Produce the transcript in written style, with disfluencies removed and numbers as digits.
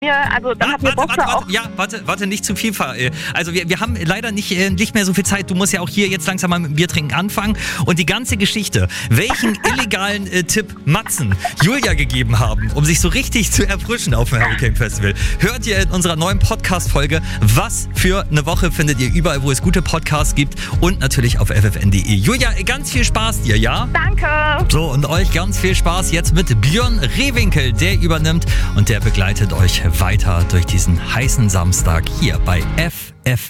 Also dann hat mir Boxer auch... Warte, nicht zu viel. Also wir haben leider nicht mehr so viel Zeit. Du musst ja auch hier jetzt langsam mal mit dem Biertrinken anfangen. Und die ganze Geschichte, welchen illegalen Tipp Matzen Julia gegeben haben, um sich so richtig zu erfrischen auf dem Hurricane Festival, hört ihr in unserer neuen Podcast-Folge. Was für eine Woche findet ihr überall, wo es gute Podcasts gibt und natürlich auf ffn.de. Julia, ganz viel Spaß dir, ja? Danke. So, und euch ganz viel Spaß jetzt mit Björn Rehwinkel, der übernimmt und der begleitet euch weiter durch diesen heißen Samstag hier bei FFN.